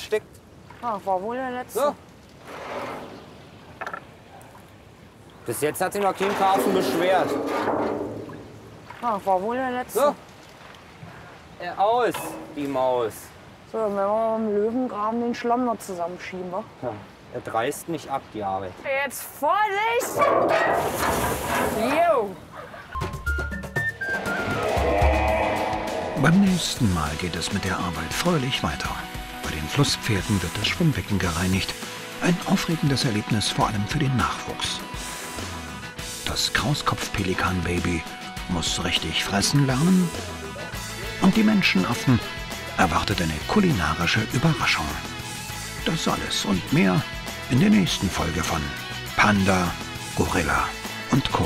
versteckt. Ah, war wohl der letzte. So. Bis jetzt hat sich noch kein Karpfen beschwert. Ah, war wohl der letzte. So. Aus, die Maus. So, dann werden wir mit dem Löwengraben den Schlamm noch zusammenschieben, wa? Ja, er dreist nicht ab, die Arbeit. Jetzt Vorsicht! Jo! Beim nächsten Mal geht es mit der Arbeit fröhlich weiter. Bei den Flusspferden wird das Schwimmbecken gereinigt. Ein aufregendes Erlebnis, vor allem für den Nachwuchs. Das Krauskopf-Pelikan-Baby muss richtig fressen lernen. Und die Menschenaffen erwartet eine kulinarische Überraschung. Das alles und mehr in der nächsten Folge von Panda, Gorilla und Co.